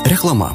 Reklama.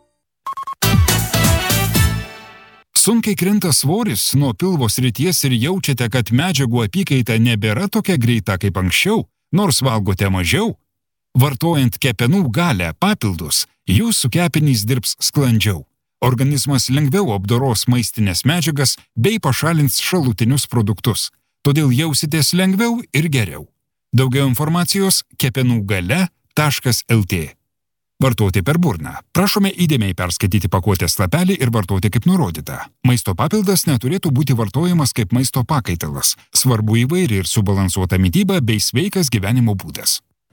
Sunkiai krenta svoris nuo pilvo srities ir jaučiate, kad medžiagų apykaita nebėra tokia greita kaip anksčiau, nors valgote mažiau? Vartojant kepenų galę papildus, jūsų kepenys dirbs sklandžiau. Organizmas lengviau apdoros maistinės medžiagas bei pašalins šalutinius produktus. Todėl jausitės lengviau ir geriau. Daugiau informacijos kepenugale.lt. Vartoti per burną. Prašome įdėmiai perskaityti pakuotės lapelį ir vartoti kaip nurodyta. Maisto papildas neturėtų būti vartojamas kaip maisto pakaitalas. Svarbu įvairi ir subalansuota mityba bei sveikas gyvenimo būdas.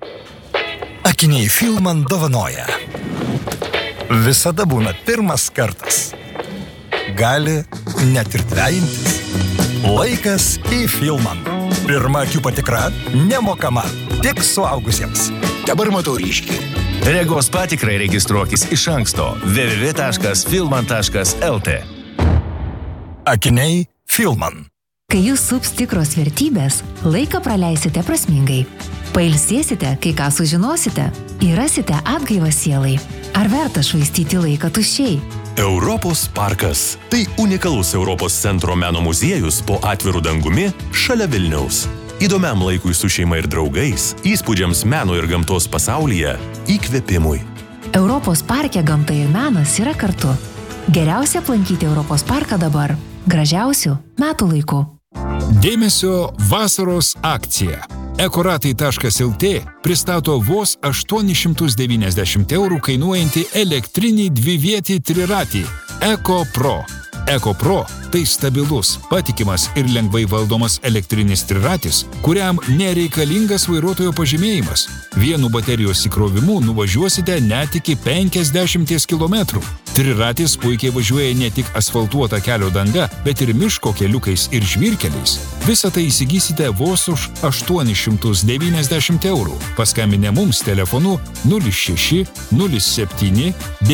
Akiniai Filman dovanoja. Visada būna pirmas kartas. Gali net ir trejintis. Laikas į Filman. Pirma akių patikra nemokama, tik suaugusiems. Dabar matau ryškiai. Regos patikrai registruokis iš anksto www.filman.lt. Akiniai Filman. Kai jūs sups tikros vertybės, laiką praleisite prasmingai. Pailsėsite, kai ką sužinosite, įrasite atgaivą sielai. Ar verta švaistyti laiką tuščiai? Europos parkas. Tai unikalus Europos centro meno muziejus po atviru dangumi šalia Vilniaus. Įdomiam laikui su šeima ir draugais, įspūdžiams meno ir gamtos pasaulyje, įkvėpimui. Europos parke gamta ir menas yra kartu. Geriausia aplankyti Europos parką dabar. Gražiausių metų laikų. Dėmesio vasaros akcija. Ekoratai.lt pristato vos 890 eurų kainuojantį elektrinį dvivietį triratį Eko Pro. Eko Pro tai stabilus, patikimas ir lengvai valdomas elektrinis triratis, kuriam nereikalingas vairuotojo pažymėjimas. Vienu baterijos įkrovimu nuvažiuosite net iki 50 km. Triratis puikiai važiuoja ne tik asfaltuota kelio danga, bet ir miško keliukais ir žvyrkeliais. Visą tai įsigysite vos už 890 eurų. Paskambinę mums telefonu 06 07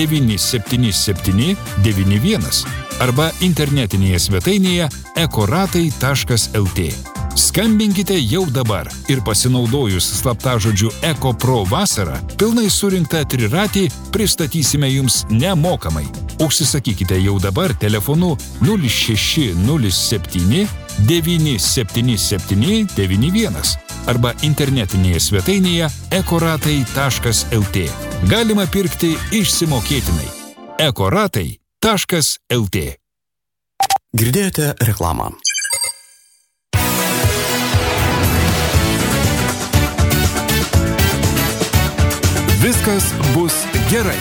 977 91 arba internetinėje svetainėje ekoratai.lt. Skambinkite jau dabar ir pasinaudojus slaptažodžiu Eko Pro vasarą, pilnai surinktą triratį pristatysime jums nemokamai. Užsisakykite jau dabar telefonu 06 07 977 91 arba internetinėje svetainėje ekoratai.lt. Galima pirkti išsimokėtinai. ekoratai.lt. Girdėjote reklamą. Viskas bus gerai.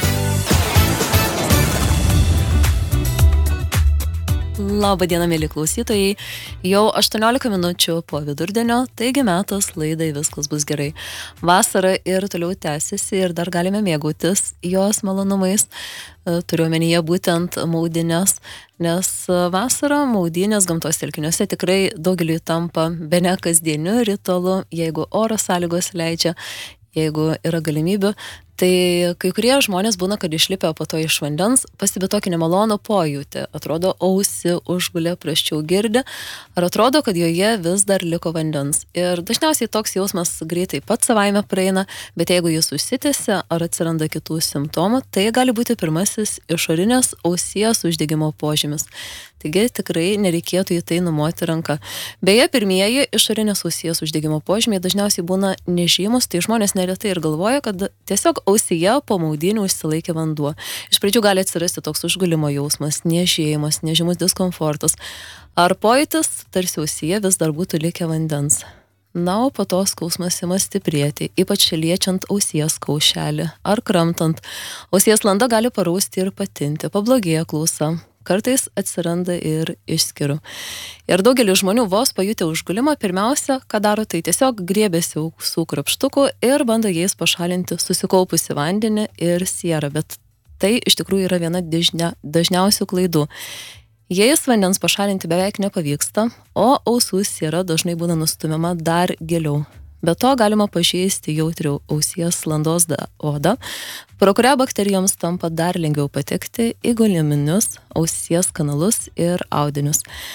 Labą dieną, mėly klausytojai. Jau 18 minučių po vidurdienio, taigi metas laidai Viskas bus gerai. Vasara ir toliau tęsiasi ir dar galime mėgautis jos malonumais. Turiu omenyje būtent maudynės, nes vasara maudynės gamtos telkiniuose tikrai daugeliui tampa bene kasdieniu ritualu, jeigu oro sąlygos leidžia, jeigu yra galimybių. Tai kai kurie žmonės būna, kad išlipę po to iš vandens, pastebi tokį nemalonų pojūtį. Atrodo, ausį užgulė, prasčiau girdi, ar atrodo, kad joje vis dar liko vandens. Ir dažniausiai toks jausmas greitai pats savaime praeina, bet jeigu jis užsitęsia ar atsiranda kitų simptomų, tai gali būti pirmasis išorinės ausies uždegimo požymis. Taigi tikrai nereikėtų į tai numoti ranką. Beje, pirmieji išorinės ausies uždegimo požymiai dažniausiai būna nežymus, tai žmonės neretai ir galvoja, kad tiesiog ausyje po maudynių užsilaikė vanduo. Iš pradžių gali atsirasti toks užgulimo jausmas, niežėjimas, nežymus diskomfortas. Ar pojūtis, tarsi ausyje vis dar būtų likę vandens. Na, o po to skausmas ima stiprėti, ypač liečiant ausies kaušelį ar kramtant. Ausies landa gali parausti ir patinti, pablogėja klausa. Kartais atsiranda ir išskyrų. Ir daugelis žmonių vos pajutę užgulimą, pirmiausia, ką daro, tai tiesiog griebiasi ausų krapštukų ir bando jais pašalinti susikaupusi vandenį ir sierą, bet tai iš tikrųjų yra viena dažniausių klaidų. Jais vandens pašalinti beveik nepavyksta, o ausų siera dažnai būna nustumiama dar giliau. Be to galima pažeisti jautriau ausies landos odą, pro kurią bakterijoms tampa dar lengviau patekti į guliminius ausies kanalus ir audinius.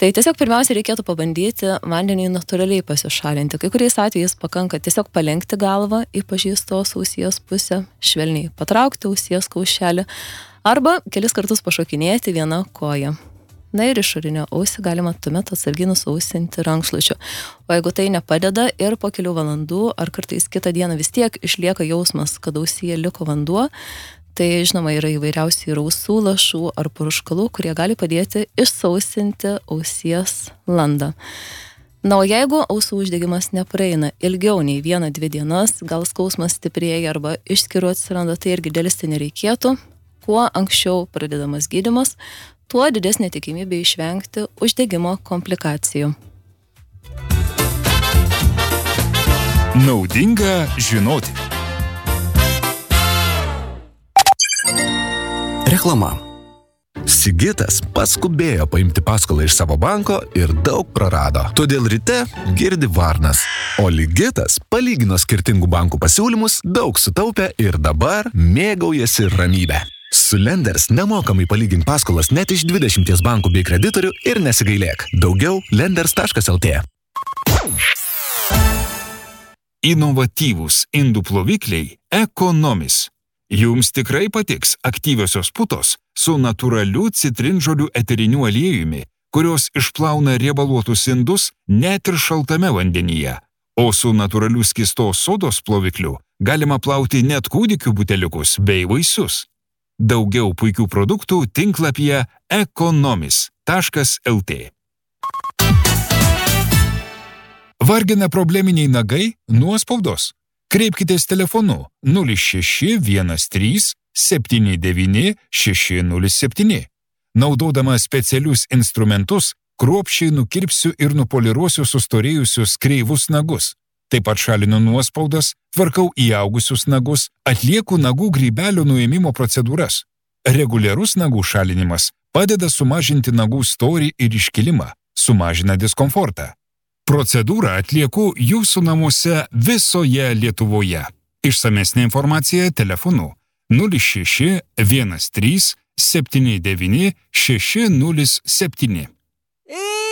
Tai tiesiog pirmiausia reikėtų pabandyti vandenį natūraliai pasišalinti. Kai kuriais atvejais pakanka tiesiog palenkti galvą į pažeistos ausies pusę, švelniai patraukti ausies kaušelį arba kelis kartus pašokinėti vieną koją. Na ir išorinę ausį galima tuomet atsargiai nusausinti rankšluočiu. O jeigu tai nepadeda ir po kelių valandų ar kartais kitą dieną vis tiek išlieka jausmas, kad ausyje liko vanduo, tai žinoma yra įvairiausių ir ausų lašų ar purškalų, kurie gali padėti išsausinti ausies landą. Na, o jeigu ausų uždegimas nepraeina ilgiau nei 1-2 dienas, gal skausmas stiprėja arba išskyrų atsiranda, tai irgi dėlsti nereikėtų. Kuo anksčiau pradedamas gydymas, tuo didesnė tikimybė išvengti uždegimo komplikacijų. Naudinga žinoti. Reklama. Sigitas paskubėjo paimti paskolą iš savo banko ir daug prarado. Todėl ryte girdi varnas. O Ligitas palygino skirtingų bankų pasiūlymus, daug sutaupė ir dabar mėgaujasi ramybę. Su Lenders nemokamai palygink paskolas net iš 20 bankų bei kreditorių ir nesigailėk. Daugiau lenders.lt. Inovatyvūs indų plovikliai Economis. Jums tikrai patiks aktyviosios putos su natūraliu citrinžolių eteriniu aliejumi, kurios išplauna riebaluotus indus net ir šaltame vandenyje. O su natūraliu skystos sodos plovikliu galima plauti net kūdikių buteliukus bei vaisius. Daugiau puikių produktų tinklapyje economis.lt. Vargina probleminiai nagai, nuospaudos? Kreipkitės telefonu 0613 79 607. Naudodama specialius instrumentus, kruopščiai nukirpsiu ir nupoliruosiu sustorėjusius kreivus nagus. Taip pat šalinu nuospaudas, tvarkau įaugusius nagus, atlieku nagų grybelio nuėmimo procedūras. Reguliarus nagų šalinimas padeda sumažinti nagų storį ir iškilimą, sumažina diskomfortą. Procedūrą atlieku jūsų namuose visoje Lietuvoje. Išsamesnė informacija telefonu 06 13 79 607.